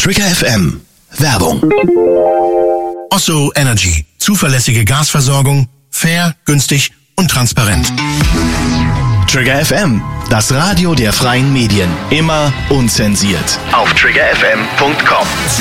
Trigger FM. Werbung. Osso Energy. Zuverlässige Gasversorgung. Fair, günstig und transparent. Trigger FM. Das Radio der freien Medien. Immer unzensiert. Auf triggerfm.com.